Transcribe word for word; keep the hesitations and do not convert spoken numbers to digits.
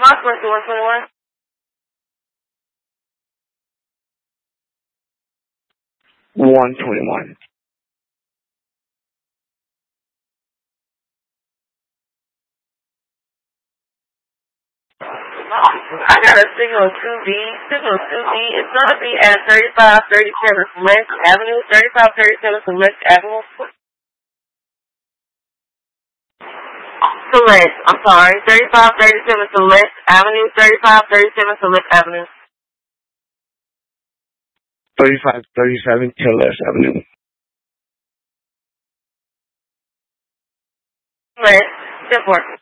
Osprey one twenty-one. one twenty-one. I got a signal two B. Signal two B is going to be at thirty-five thirty-seven Select Avenue. thirty-five thirty-seven Select Avenue. Select. I'm sorry. thirty-five thirty-seven Select Avenue. thirty-five thirty-seven Select Avenue. thirty-five thirty-seven Tillis Avenue. Select. Step four.